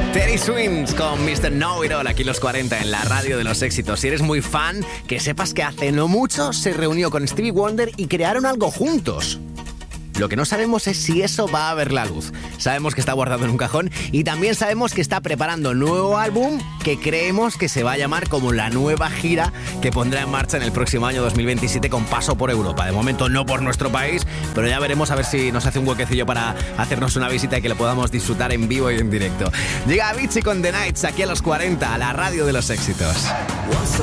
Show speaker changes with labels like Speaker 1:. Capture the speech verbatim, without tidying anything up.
Speaker 1: Teddy Swims con mister Know It All, aquí los cuarenta en la radio de los éxitos. Si eres muy fan, que sepas que hace no mucho se reunió con Stevie Wonder y crearon algo juntos. Lo que no sabemos es si eso va a ver la luz. Sabemos que está guardado en un cajón y también sabemos que está preparando un nuevo álbum que creemos que se va a llamar como la nueva gira que pondrá en marcha en el próximo año dos mil veintisiete con paso por Europa. De momento no por nuestro país, pero ya veremos a ver si nos hace un huequecillo para hacernos una visita y que lo podamos disfrutar en vivo y en directo. Llega Avicii con The Nights aquí a los cuarenta, a la radio de los éxitos.